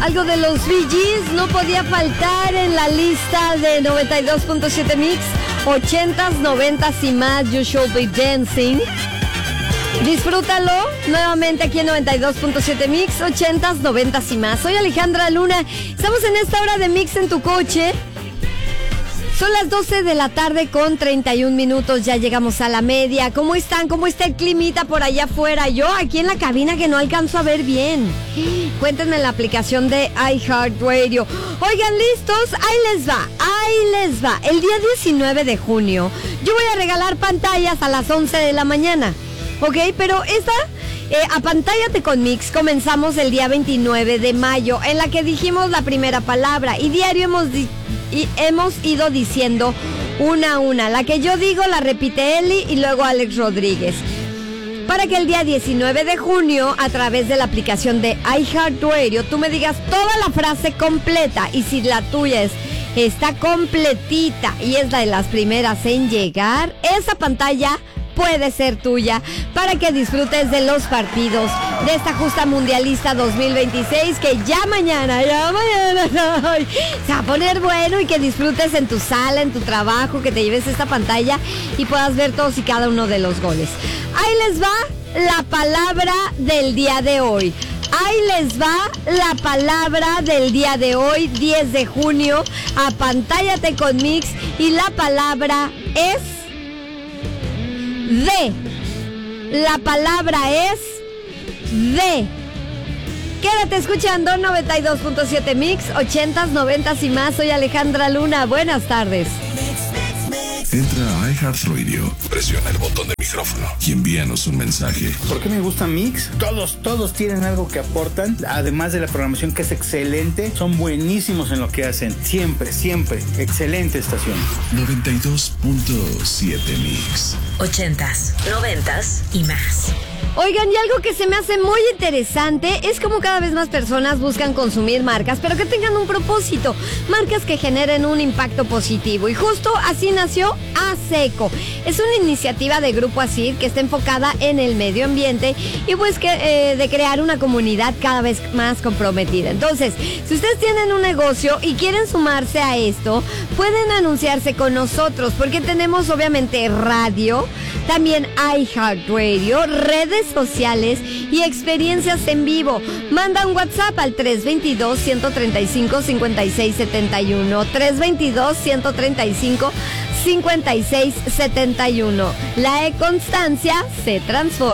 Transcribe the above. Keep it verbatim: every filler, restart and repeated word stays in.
Algo de los Bee Gees no podía faltar en la lista de noventa y dos punto siete Mix. Ochentas, noventas y más, You Should Be Dancing. Disfrútalo nuevamente aquí en noventa y dos punto siete Mix, ochentas, noventas y más. Soy Alejandra Luna. Estamos en esta hora de Mix en tu coche. Son las doce de la tarde con treinta y un minutos, ya llegamos a la media. ¿Cómo están? ¿Cómo está el climita por allá afuera? Yo aquí en la cabina que no alcanzo a ver bien. Cuéntenme en la aplicación de iHeartRadio. Oigan, ¿listos? Ahí les va, ahí les va. El día diecinueve de junio yo voy a regalar pantallas a las once de la mañana. ¿Ok? Pero esta... Eh, Apantállate con Mix comenzamos el día veintinueve de mayo, en la que dijimos la primera palabra y diario hemos, di- y hemos ido diciendo una a una. La que yo digo la repite Eli y luego Alex Rodríguez. Para que el día diecinueve de junio, a través de la aplicación de iHeartRadio, tú me digas toda la frase completa, y si la tuya es... está completita y es la de las primeras en llegar, esa pantalla puede ser tuya para que disfrutes de los partidos de esta justa mundialista dos mil veintiséis, que ya mañana, ya mañana ay, se va a poner bueno, y que disfrutes en tu sala, en tu trabajo, que te lleves esta pantalla y puedas ver todos y cada uno de los goles. Ahí les va la palabra del día de hoy. Ahí les va la palabra del día de hoy, diez de junio. Apantállate con Mix y la palabra es de. La palabra es de. Quédate escuchando noventa y dos punto siete Mix, ochentas, noventas y más. Soy Alejandra Luna. Buenas tardes. Entra a iHeartRadio, presiona el botón de micrófono y envíanos un mensaje. ¿Por qué me gusta Mix? Todos, todos tienen algo que aportan, además de la programación que es excelente. Son buenísimos en lo que hacen. Siempre, siempre. Excelente estación. noventa y dos punto siete Mix. Ochentas, noventas y más. Oigan, y algo que se me hace muy interesante es como cada vez más personas buscan consumir marcas, pero que tengan un propósito, marcas que generen un impacto positivo. Y justo así nació ASECO. Es una iniciativa de Grupo ASIR que está enfocada en el medio ambiente y pues que, eh, de crear una comunidad cada vez más comprometida. Entonces, si ustedes tienen un negocio y quieren sumarse a esto, pueden anunciarse con nosotros, porque tenemos obviamente radio, también iHeartRadio, redes sociales y experiencias en vivo. Manda un WhatsApp al tres dos dos, uno tres cinco, cinco seis siete uno, tres dos dos, uno tres cinco, cinco seis siete uno. La e-constancia se transforma.